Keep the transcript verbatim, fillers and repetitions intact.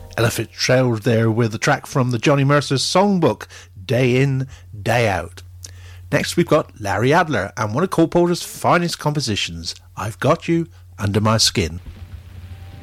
Ella Fitzgerald there with a track from the Johnny Mercer's songbook, Day In, Day Out. Next we've got Larry Adler and one of Cole Porter's finest compositions, I've Got You Under My Skin.